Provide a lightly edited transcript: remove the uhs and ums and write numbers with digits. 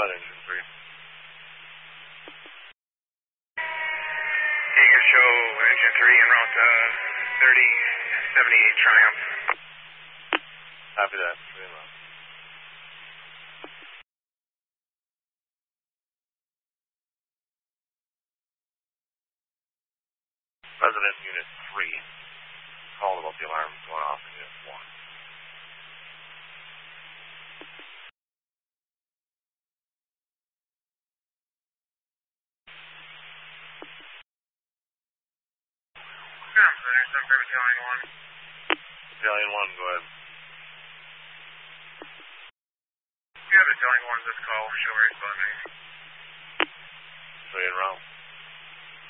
on engine 3. Jaeger show engine 3 en route 3078 Triumph. Copy that. 3 en route. Resident Unit 3 called about the alarm going off in Unit 4. Battalion 1. Battalion 1, go ahead. Yeah, Battalion 1, this call, show responding. 3 en route.